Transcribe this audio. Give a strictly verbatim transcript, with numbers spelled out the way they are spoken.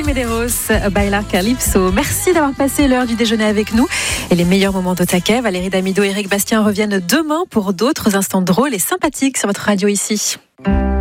Medeiros, Bailar Calypso. Merci d'avoir passé l'heure du déjeuner avec nous et les meilleurs moments d'Otaquet. Valérie Damido et Eric Bastien reviennent demain pour d'autres instants drôles et sympathiques sur votre radio ici.